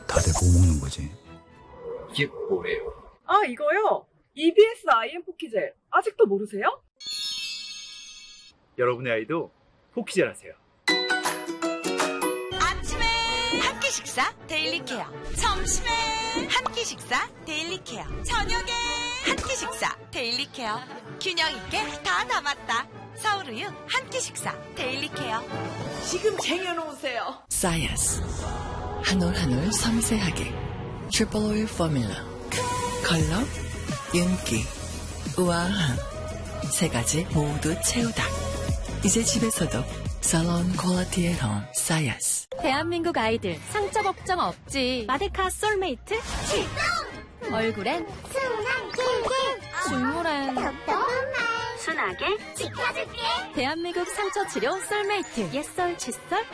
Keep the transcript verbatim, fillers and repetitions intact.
다들 뭐 먹는 거지? 이게 뭐예요? 아, 이거요? 이비에스 아이엠 포키젤. 아직도 모르세요? 여러분의 아이도 포키젤 하세요. 아침에 한 끼 식사 데일리 케어. 점심에 한 끼 식사 데일리 케어. 저녁에 한 끼 식사 데일리 케어. 균형 있게 다 담았다. 서울우유 한 끼 식사 데일리 케어. 지금 쟁여놓으세요. 사이언스 한 올 한 올 섬세하게 트리플 오일 포뮬러. 컬러, 윤기, 우아함 세 가지 모두 채우다. 이제 집에서도 살론 퀄리티 앳 홈 사이언스. 대한민국 아이들 상처 걱정 없지. 마데카 솔메이트 출동! 얼굴엔 순한 낄낄, 중물엔 톡톡한 말 순하게 지켜줄게. 대한민국 상처 치료 솔메이트. 옛썰 칫솔